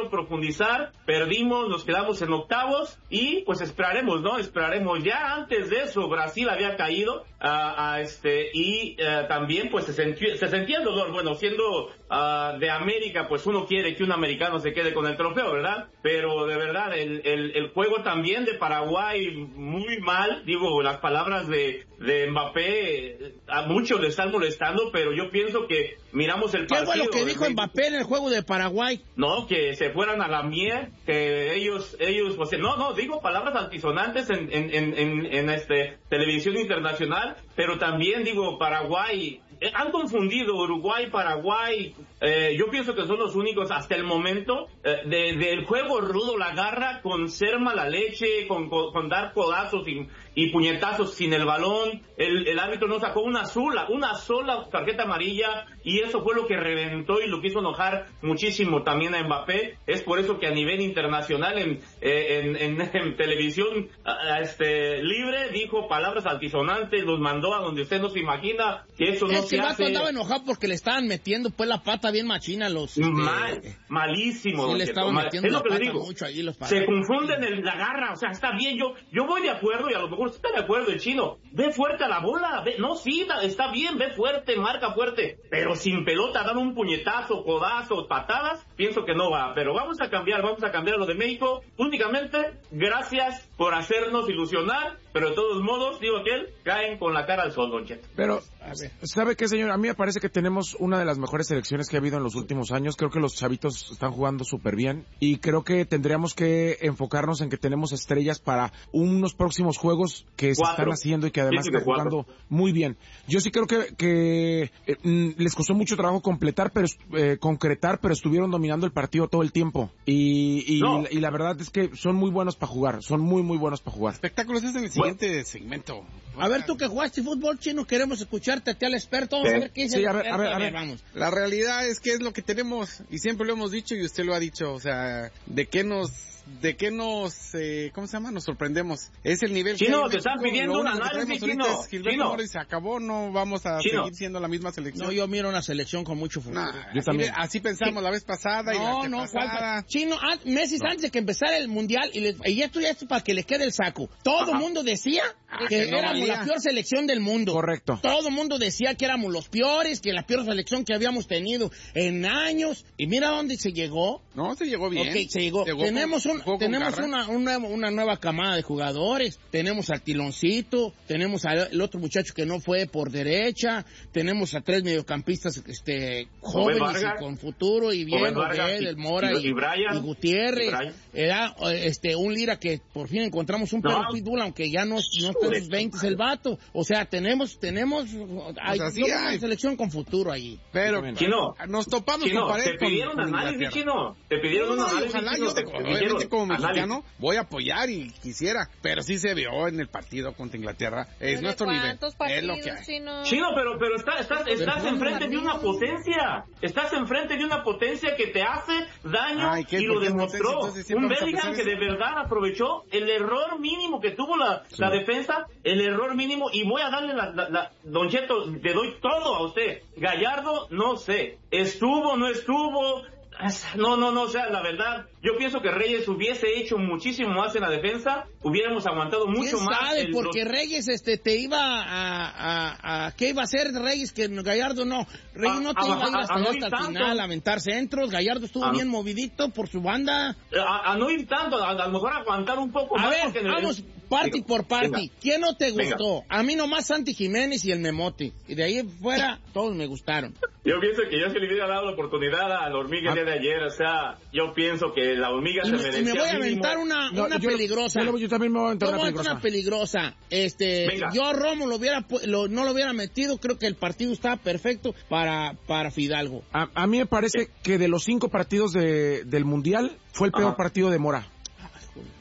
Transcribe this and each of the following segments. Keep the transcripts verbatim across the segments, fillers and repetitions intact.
pudieron profundizar, perdimos, nos quedamos en octavos y pues esperaremos, ¿no? Esperaremos. Ya antes de eso Brasil había caído a, a este y uh, también pues se sentía, se sentía el dolor. Bueno, siendo uh, de América, pues uno quiere que un americano se quede con el trofeo, ¿verdad? Pero de verdad, el, el, el juego también de Paraguay muy mal, digo, las palabras de, de Mbappé a muchos le están molestando, pero yo pienso que miramos el partido. ¿Qué fue lo que dijo Mbappé en el juego de Paraguay? No, que se fueran a la miel, que ellos, ellos, pues, no, no, digo palabras altisonantes en, en, en, en, en este, televisión internacional, pero también digo Paraguay, eh, han confundido Uruguay, Paraguay, eh, yo pienso que son los únicos hasta el momento, eh, de, del juego rudo, la garra, con ser mala leche, con, con, con dar codazos y, y puñetazos sin el balón, el, el árbitro no sacó una sola, una sola tarjeta amarilla, y eso fue lo que reventó y lo que hizo enojar muchísimo también a Mbappé. Es por eso que a nivel internacional en, eh, en, en, en televisión a, este, libre dijo palabras altisonantes, los mandó a donde usted no se imagina, que eso no es se que hace. El vato andaba enojado porque le estaban metiendo pues la pata bien machina los... Mal, este, malísimo. Sí, le estaban mal. metiendo es lo la que le pata digo. mucho ahí los Se confunden en la garra, o sea, está bien, yo yo voy de acuerdo y a lo mejor está de acuerdo el chino. Ve fuerte a la bola, ve, no, sí, está bien, ve fuerte, marca fuerte, pero sin pelota, dan un puñetazo, codazo, patadas, pienso que no va. Pero vamos a cambiar, vamos a cambiar lo de México. Únicamente, gracias por hacernos ilusionar, pero de todos modos, digo aquel, caen con la cara al sol, Don Cheto. Pero, ¿sabe qué, señor? A mí me parece que tenemos una de las mejores selecciones que ha habido en los últimos años. Creo que los chavitos están jugando súper bien y creo que tendríamos que enfocarnos en que tenemos estrellas para unos próximos juegos que se Cuatro. están haciendo y que además Sí, sí, están jugando muy bien. Yo sí creo que, que eh, les costó mucho trabajo completar, pero eh, concretar, pero estuvieron dominando el partido todo el tiempo y, y, no. y la verdad es que son muy buenos para jugar, son muy muy buenos para jugar. Espectáculos es en el siguiente bueno. segmento. A ver, tú que jugaste fútbol, chino, queremos escucharte a ti al experto. Vamos ¿Sí? a ver qué dice sí, el a ver, experto. a ver, a ver. Vamos. La realidad es que es lo que tenemos y siempre lo hemos dicho y usted lo ha dicho, o sea, de qué nos de qué nos eh, ¿cómo se llama? Nos sorprendemos. Es el nivel Chino, que te están pidiendo un análisis, Chino. Chino. Se acabó, no vamos a Chino. seguir siendo la misma selección. No, yo miro una selección con mucho futuro. Nah, yo así, también. Así pensamos sí. la vez pasada y no, la no, pasada. Chino, ah, meses no. antes de que empezara el mundial y, le, y esto ya es para que le quede el saco. Todo el mundo decía ah, que, que no éramos valía. la peor selección del mundo. Correcto. Todo el mundo decía que éramos los peores, que la peor selección que habíamos tenido en años. Y mira dónde se llegó. No, se llegó bien. Ok, se llegó. llegó tenemos con, un, tenemos una, una, una nueva camada de jugadores. Tenemos al Tiloncito, tenemos al otro muchacho que no fue por derecha, tenemos a tres mediocampistas este, jóvenes y con futuro y bien, Obed, el Mora y, y, Brian, y Gutiérrez. Y Brian. Era este, un Lira que por fin encontramos un no. perro pitbull, aunque ya no, no está en sus veinte el vato. O sea, tenemos, tenemos, hay, pues hay. una selección con futuro ahí. Pero, Chino, nos topamos Chino, con pared. Te pidieron con, análisis, con Chino. Te pidieron no, un análisis. Ojalá Chino, yo, te, obviamente, como mexicano, análisis. voy a apoyar y quisiera. Pero sí se vio en el partido contra Inglaterra. Es nuestro nivel. Es lo que hay. Chino, Chino pero, pero estás, estás, estás enfrente de una potencia. Estás enfrente de una potencia que te hace daño. Ay, y lo demostró. Un Bellingham que de verdad aprovechó el error mínimo que tuvo la, sí. la defensa, el error mínimo, y voy a darle la, la, la Don Cheto, le doy todo a usted. Gallardo, no sé, estuvo, no estuvo, no, no, no, o sea, la verdad, yo pienso que Reyes hubiese hecho muchísimo más en la defensa, hubiéramos aguantado mucho ¿Quién más. sabe? El, porque los... Reyes este te iba a, a, a, ¿qué iba a hacer Reyes que Gallardo no? Reyes a, no te a, iba a ir hasta, a, a no hasta el final a aventar centros, Gallardo estuvo a bien no. movidito por su banda. A, a no ir tanto, a, a lo mejor aguantar un poco a más. A ver, vamos, el... party Digo, por party. Venga. ¿Quién no te gustó? Venga. A mí nomás Santi Jiménez y el Memote. Y de ahí fuera, todos me gustaron. Yo pienso que yo se le hubiera dado la oportunidad a la hormiga el día de ayer, o sea, yo pienso que la hormiga y se me, merecía. Y me voy a aventar una, no, una yo, peligrosa. Yo, yo también me voy a aventar una peligrosa. una peligrosa. Este, Venga. yo a Romo lo hubiera, lo, no lo hubiera metido, creo que el partido estaba perfecto para, para Fidalgo. A, a mí me parece que de los cinco partidos de, del Mundial, fue el peor Ajá. partido de Mora.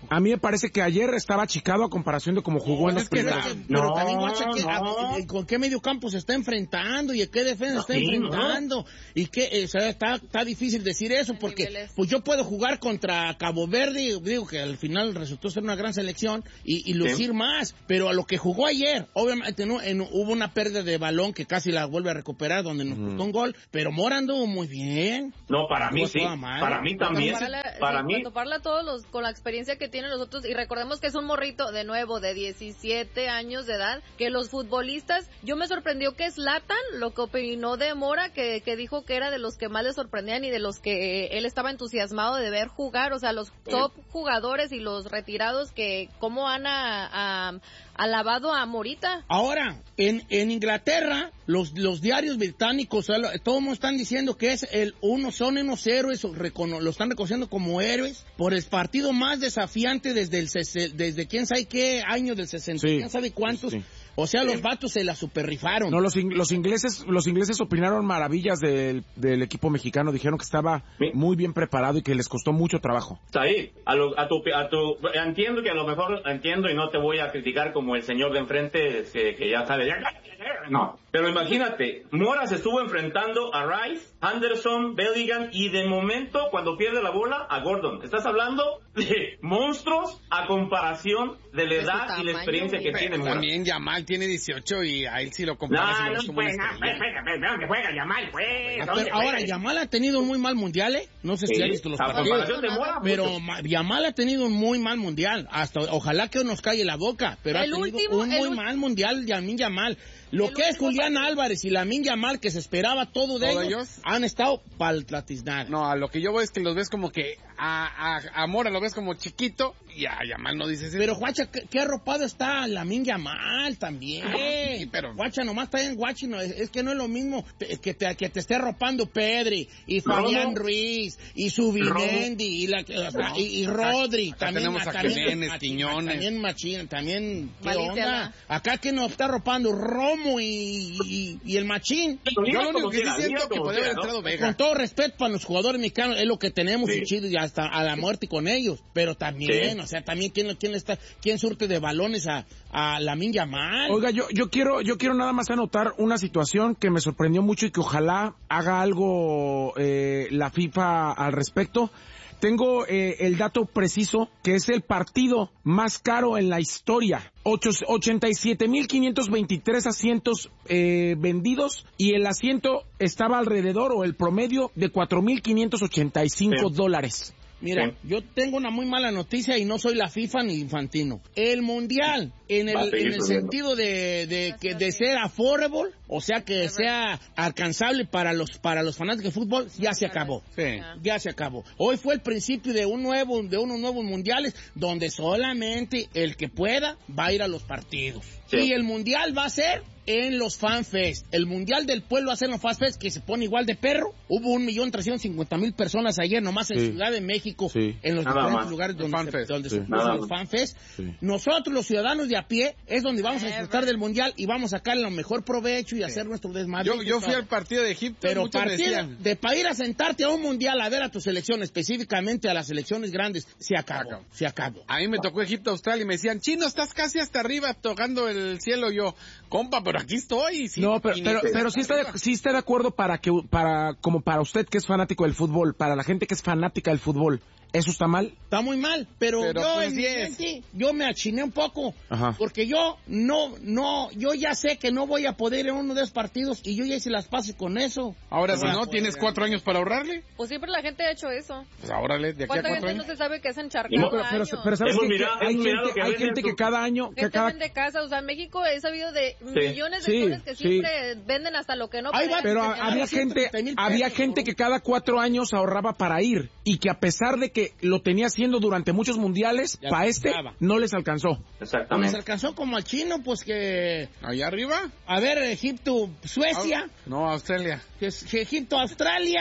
A mí me parece que ayer estaba achicado a comparación de cómo jugó no, en los primeros. Que, pero no, también, guacha, que, no. a, ¿con qué medio campo se está enfrentando? ¿Y a qué defensa no, está sí, enfrentando? No. Y que, o sea, está, está difícil decir eso, porque pues yo puedo jugar contra Cabo Verde, digo que al final resultó ser una gran selección, y, y lucir sí. más, pero a lo que jugó ayer, obviamente no, en, hubo una pérdida de balón que casi la vuelve a recuperar, donde nos costó mm. un gol, pero Mora anduvo muy bien. No, para mí sí, para mí también. Para, la, para sí, mí. Cuando parla a todos los, con la experiencia que tienen los otros, y recordemos que es un morrito, de nuevo, de diecisiete años de edad, que los futbolistas, yo me sorprendió que Zlatan, lo que opinó de Mora, que, que dijo que era de los que más le sorprendían y de los que él estaba entusiasmado de ver jugar, o sea, los top jugadores y los retirados que cómo han a, a, alabado a Morita. Ahora, en, en Inglaterra, los, los diarios británicos, todos están diciendo que es el uno, son unos héroes, recono, lo están reconociendo como héroes, por el partido más desafiante desde el desde quién sabe qué año del sesenta, sí, quién sabe cuántos. Sí. O sea, los vatos se la superrifaron. No, los, los ingleses los ingleses opinaron maravillas del, del equipo mexicano. Dijeron que estaba ¿Sí? muy bien preparado y que les costó mucho trabajo. Ahí, a, lo, a, tu, a tu... Entiendo que a lo mejor entiendo y no te voy a criticar como el señor de enfrente que, que ya sabe. Ya, no, pero imagínate, Mora se estuvo enfrentando a Rice, Anderson, Bellingham y de momento, cuando pierde la bola, a Gordon. Estás hablando de monstruos a comparación de la edad tamaño, y la experiencia que tiene Mora. También Yamal tiene dieciocho y a él sí lo comparas. No, no, no juega, ¿dónde juega Yamal, pues? Pero ahora, Yamal ha tenido un muy mal mundial, ¿eh? No sé sí, si ha visto los partidos. De Mora, pero Yamal ha tenido un muy mal mundial. Hasta, ojalá que nos calle la boca, pero el ha tenido último, un muy mal mundial, Yamin Yamal. Lo el que es Julián Álvarez y Lamine Yamal, que se esperaba todo de ellos, ellos, han estado paltratiznar. No, a lo que yo veo es que los ves como que a, a, a Mora lo ves como chiquito y a Yamal no dices eso. Pero, Guacha, ¿qué, qué arropado está Lamine Yamal también? Sí, pero... Guacha, nomás está en Guachi, no, es, es que no es lo mismo te, que, te, que te esté arropando Pedri y Fabián Ruiz y Subimendi y, la, o sea, no, y, y Rodri. Acá también, tenemos a Jiménez, Quiñones. También Machín, también, ¿qué Malicia, onda? ¿no? Acá que nos está arropando Romo y, y, y el Machín. Yo lo único que sí siento que podría haber entrado Vega. Con todo respeto para los jugadores mexicanos, es lo que tenemos sí. y chido y hasta a la muerte con ellos, pero también, sí. o sea, también quién, quién está, quién surte de balones a, a Lamine Yamal. Oiga, yo, yo quiero, yo quiero nada más anotar una situación que me sorprendió mucho y que ojalá haga algo eh, la FIFA al respecto. Tengo eh, el dato preciso, que es el partido más caro en la historia. ochenta y siete mil quinientos veintitrés asientos eh, vendidos y el asiento estaba alrededor, o el promedio, de cuatro mil quinientos ochenta y cinco sí. dólares. Mira, sí. yo tengo una muy mala noticia y no soy la FIFA ni Infantino. El Mundial, en el, en el sentido de, de, que, de ser affordable, o sea, que sea alcanzable para los para los fanáticos de fútbol, ya se acabó. Sí. Ya se acabó. Hoy fue el principio de un nuevo de unos nuevos mundiales donde solamente el que pueda va a ir a los partidos. Sí. Y el Mundial va a ser en los FanFest. El Mundial del Pueblo va a ser en los FanFest, que se pone igual de perro. Hubo un millón trescientos cincuenta mil personas ayer nomás en sí. Ciudad de México, sí. en los Nada diferentes más. lugares donde se, donde sí. se puso los FanFest. Sí. Nosotros, los ciudadanos de a pie, es donde vamos a disfrutar del Mundial y vamos a sacar el mejor provecho y sí. hacer nuestro desmadre. Yo, yo fui al partido de Egipto, pero muchos partido, decían... de para ir a sentarte a un Mundial a ver a tu selección, específicamente a las selecciones grandes, se acabó, acabó. se acabó. A mí me tocó Egipto, Australia, y me decían, Chino, estás casi hasta arriba tocando el cielo. Yo, compa, pero aquí estoy. Sí, no, pero, pero, pero sí, está de, sí está de acuerdo para que, para, como para usted que es fanático del fútbol, para la gente que es fanática del fútbol, ¿eso está mal? Está muy mal, pero, pero yo, pues, yes. yo me achiné un poco, Ajá. porque yo no, no, yo ya sé que no voy a poder ir a uno de esos partidos y yo ya hice las pases con eso. Ahora, si no, ¿tienes cuatro años para ahorrarle? Pues siempre la gente ha hecho eso. Pues ahórrale, de aquí a cuatro años. ¿Cuánta gente no se sabe que es encharcado no, pero, pero, pero, pero sabes que, mirado, que hay gente, que, hay gente que cada año... Que cada... vende casa, o sea, en México he sabido de sí. millones de sí, cosas que siempre sí. venden hasta lo que no. Ay, pero había gente, había gente que cada cuatro años ahorraba para ir y que a pesar de que lo tenía haciendo durante muchos mundiales, para este no les alcanzó. Exactamente. Les alcanzó como al chino, pues que... ¿Allá arriba? A ver, Egipto, Suecia. No, Australia. Que, que Egipto, Australia.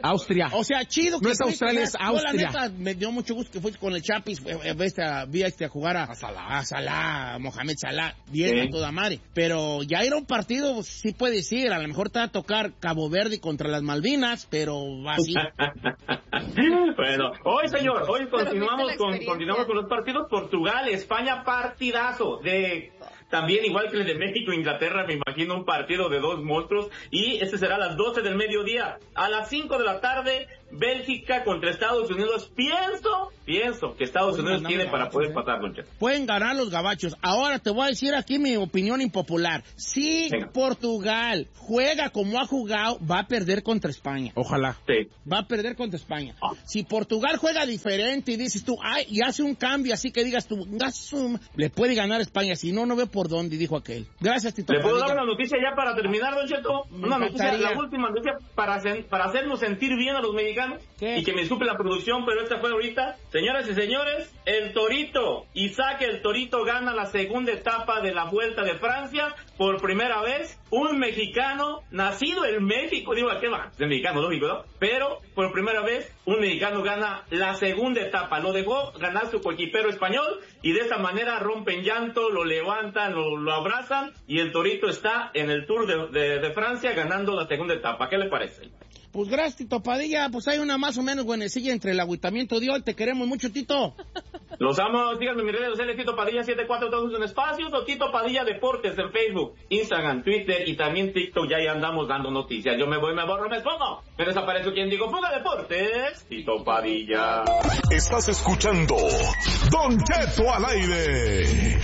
Austria. O sea, chido. No es Australia, es Austria. La neta, me dio mucho gusto que fuiste con el Chapis, vi a, este, a jugar a, a Salah, a Salah, a Mohamed Salah, bien, sí. A toda madre. Pero ya era un partido, sí puede decir, a lo mejor te va a tocar Cabo Verde contra las Malvinas, pero va así. Bueno, hoy señor, hoy continuamos con, continuamos con los partidos. Portugal, España, partidazo de... También, igual que el de México e Inglaterra, me imagino un partido de dos monstruos. Y este será a las doce del mediodía. A las cinco de la tarde, Bélgica contra Estados Unidos. Pienso, pienso que Estados Unidos tiene para poder pasar, Don Cheto. Pueden ganar los gabachos. Ahora te voy a decir aquí mi opinión impopular. Si Venga. Portugal juega como ha jugado, va a perder contra España. Ojalá. Sí. Va a perder contra España. Ah. Si Portugal juega diferente y dices tú, ay, y hace un cambio así que digas tú, le puede ganar España. Si no, no veo por dónde, dijo aquel. Gracias, Tito. ¿Le puedo dar una noticia ya para terminar, Don Cheto? Una noticia, la última noticia para, para hacernos sentir bien a los mexicanos. ¿Qué? Y que me disculpe la producción, pero esta fue ahorita. Señoras y señores, el Torito, Isaac el Torito gana la segunda etapa de la Vuelta de Francia. Por primera vez, un mexicano nacido en México, digo, ¿qué va? Es mexicano, lógico, ¿no? Pero por primera vez, un mexicano gana la segunda etapa. Lo dejó ganar su coequipero español y de esta manera rompen llanto, lo levantan, lo, lo abrazan y el Torito está en el Tour de, de, de Francia ganando la segunda etapa. ¿Qué le parece? Pues gracias, Tito Padilla, pues hay una más o menos buenecilla entre el agüitamiento de hoy. Te queremos mucho, Tito. Los amo, síganme en mis redes sociales, Tito Padilla setenta y cuatro, todos en espacios, o Tito Padilla Deportes en Facebook, Instagram, Twitter y también TikTok. Ya ahí andamos dando noticias. Yo me voy, me borro, me pongo. Me desaparezco quien digo, Fuga Deportes, Tito Padilla. Estás escuchando Don Cheto al aire.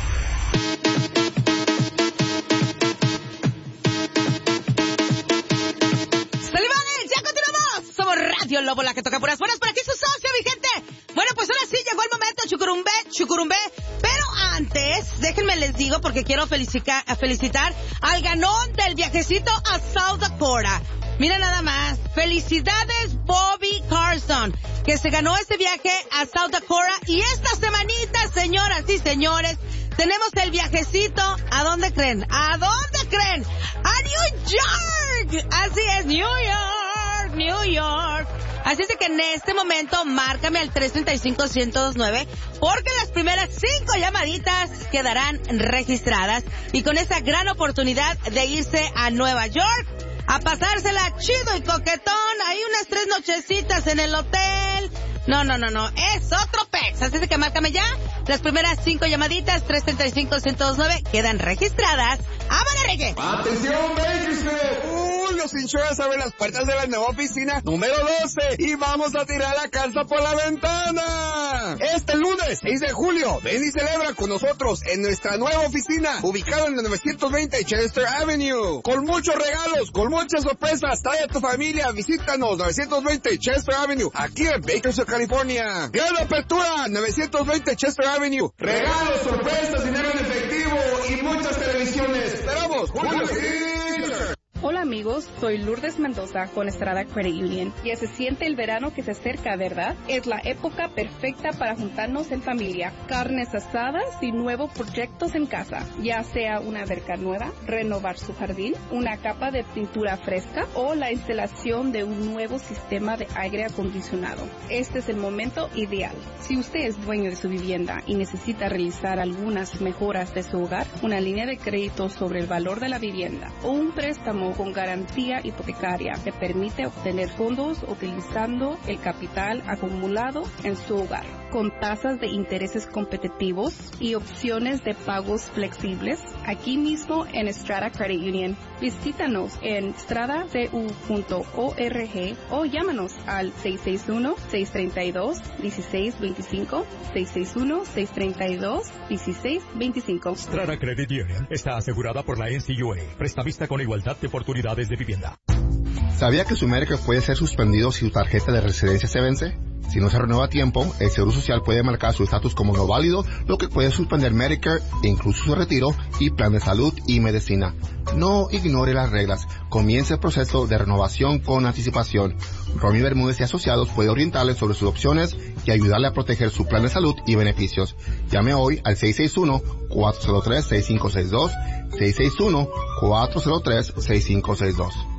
Radio Lobo, la que toca puras buenas. Por aquí su socio, mi gente. Bueno, pues ahora sí llegó el momento, chucurumbé, chucurumbé. Pero antes, déjenme les digo, porque quiero felicitar, felicitar al ganón del viajecito a South Dakota. Mira nada más. Felicidades, Bobby Carson, que se ganó este viaje a South Dakota. Y esta semanita, señoras y señores, tenemos el viajecito. ¿A dónde creen? ¿A dónde creen? ¡A New York! Así es, New York, New York. Así es de que en este momento, márcame al tres tres cinco, uno cero dos nueve, porque las primeras cinco llamaditas quedarán registradas. Y con esa gran oportunidad de irse a Nueva York, a pasársela chido y coquetón, hay unas tres nochecitas en el hotel. No, no, no, no, es otro pex. Así de que márcame ya. Las primeras cinco llamaditas, tres tres cinco, uno cero dos nueve, quedan registradas. ¡Vámonos, Reggae! ¡Atención, Bakersfield! ¡Uy, los Insurance abren las puertas de la nueva oficina número doce! ¡Y vamos a tirar la casa por la ventana! Este lunes, seis de julio, ven y celebra con nosotros en nuestra nueva oficina, ubicada en la novecientos veinte Chester Avenue. Con muchos regalos, con muchas sorpresas. Trae a tu familia, visítanos, novecientos veinte Chester Avenue, aquí en Bakersfield, California. Gran apertura, novecientos veinte Chester Avenue. Regalos, sorpresas, dinero en efectivo y muchas televisiones. Esperamos, Julio Caesar. Hola amigos, soy Lourdes Mendoza con Estrada Credit Union. Ya se siente el verano que se acerca, ¿verdad? Es la época perfecta para juntarnos en familia. Carnes asadas y nuevos proyectos en casa. Ya sea una alberca nueva, renovar su jardín, una capa de pintura fresca o la instalación de un nuevo sistema de aire acondicionado. Este es el momento ideal. Si usted es dueño de su vivienda y necesita realizar algunas mejoras de su hogar, una línea de crédito sobre el valor de la vivienda o un préstamo con garantía hipotecaria que permite obtener fondos utilizando el capital acumulado en su hogar, con tasas de intereses competitivos y opciones de pagos flexibles, aquí mismo en Strata Credit Union. Visítanos en strata c u punto org o llámanos al seis seis uno, seis tres dos, uno seis dos cinco, seis seis uno, seis tres dos, uno seis dos cinco. Strata Credit Union está asegurada por la N C U A, prestamista con igualdad de oportunidades de vivienda. ¿Sabía que su Medicare puede ser suspendido si su tarjeta de residencia se vence? Si no se renueva a tiempo, el Seguro Social puede marcar su estatus como no válido, lo que puede suspender Medicare e incluso su retiro y plan de salud y medicina. No ignore las reglas. Comience el proceso de renovación con anticipación. Romy Bermúdez y Asociados puede orientarle sobre sus opciones y ayudarle a proteger su plan de salud y beneficios. Llame hoy al seis seis uno, cuatro cero tres, seis cinco seis dos, seis seis uno, cuatro cero tres, seis cinco seis dos.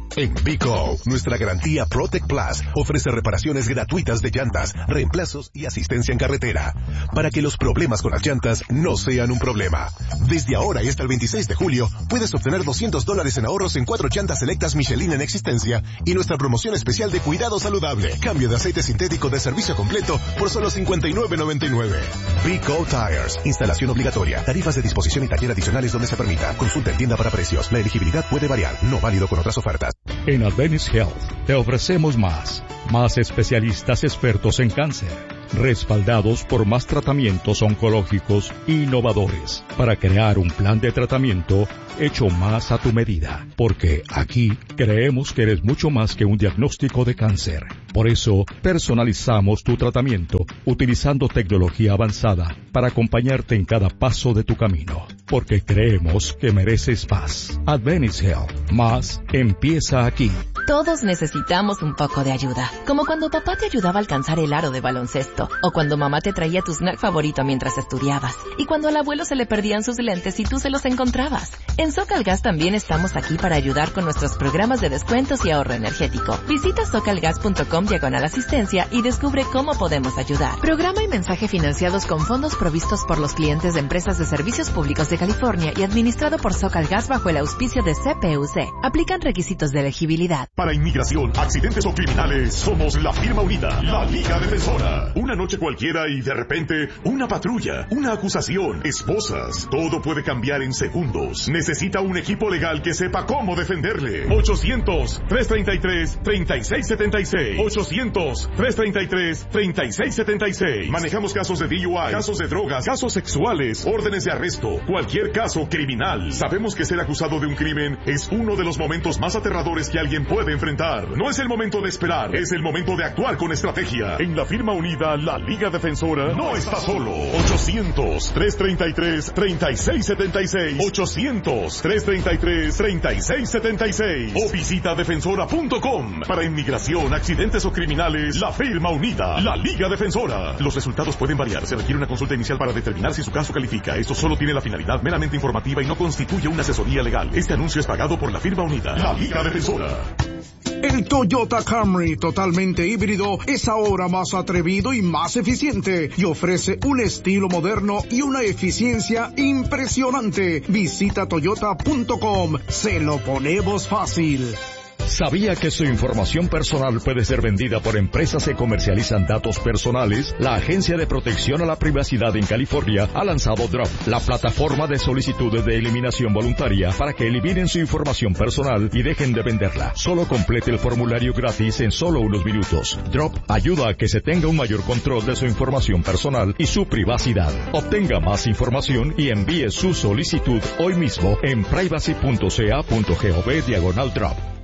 En Vico, nuestra garantía Protect Plus ofrece reparaciones gratuitas de llantas, reemplazos y asistencia en carretera, para que los problemas con las llantas no sean un problema. Desde ahora y hasta el veintiséis de julio, puedes obtener doscientos dólares en ahorros en cuatro llantas selectas Michelin en existencia y nuestra promoción especial de cuidado saludable. Cambio de aceite sintético de servicio completo por solo cincuenta y nueve noventa y nueve. Vico Tires. Instalación obligatoria. Tarifas de disposición y taller adicionales donde se permita. Consulta en tienda para precios. La elegibilidad puede variar. No válido con otras ofertas. En Adventist Health te ofrecemos más. Más especialistas expertos en cáncer, respaldados por más tratamientos oncológicos innovadores, para crear un plan de tratamiento hecho más a tu medida. Porque aquí creemos que eres mucho más que un diagnóstico de cáncer. Por eso, personalizamos tu tratamiento utilizando tecnología avanzada para acompañarte en cada paso de tu camino. Porque creemos que mereces más. Adventist Health. Más empieza aquí. Todos necesitamos un poco de ayuda. Como cuando papá te ayudaba a alcanzar el aro de baloncesto. O cuando mamá te traía tu snack favorito mientras estudiabas. Y cuando al abuelo se le perdían sus lentes y tú se los encontrabas. En SoCalGas también estamos aquí para ayudar con nuestros programas de descuentos y ahorro energético. Visita socalgas.com diagonal asistencia y descubre cómo podemos ayudar. Programa y mensaje financiados con fondos provistos por los clientes de empresas de servicios públicos de California y administrado por SoCalGas bajo el auspicio de C P U C. Aplican requisitos de elegibilidad. Para inmigración, accidentes o criminales, somos la firma unida, la Liga Defensora. Una noche cualquiera y de repente, una patrulla, una acusación, esposas. Todo puede cambiar en segundos. Necesita un equipo legal que sepa cómo defenderle. ochocientos, trescientos treinta y tres, treinta y seis setenta y seis. ochocientos, trescientos treinta y tres, treinta y seis setenta y seis. Manejamos casos de D U I, casos de drogas, casos sexuales, órdenes de arresto, cualquier caso criminal. Sabemos que ser acusado de un crimen es uno de los momentos más aterradores que alguien puede enfrentar. No es el momento de esperar, es el momento de actuar con estrategia. En la firma unida, la Liga Defensora no está solo. ochocientos, trescientos treinta y tres, treinta y seis setenta y seis. ochocientos, trescientos treinta y tres, treinta y seis setenta y seis. O visita defensora punto com. Para inmigración, accidentes o criminales, la firma unida, la Liga Defensora. Los resultados pueden variar. Se requiere una consulta inicial para determinar si su caso califica. Esto solo tiene la finalidad meramente informativa y no constituye una asesoría legal. Este anuncio es pagado por la firma unida, la Liga Defensora. El Toyota Camry totalmente híbrido es ahora más atrevido y más eficiente y ofrece un estilo moderno y una eficiencia impresionante. Visita toyota punto com. Se lo ponemos fácil. ¿Sabía que su información personal puede ser vendida por empresas que comercializan datos personales? La Agencia de Protección a la Privacidad en California ha lanzado Drop, la plataforma de solicitudes de eliminación voluntaria para que eliminen su información personal y dejen de venderla. Solo complete el formulario gratis en solo unos minutos. Drop ayuda a que se tenga un mayor control de su información personal y su privacidad. Obtenga más información y envíe su solicitud hoy mismo en privacy punto ca punto gov diagonal drop.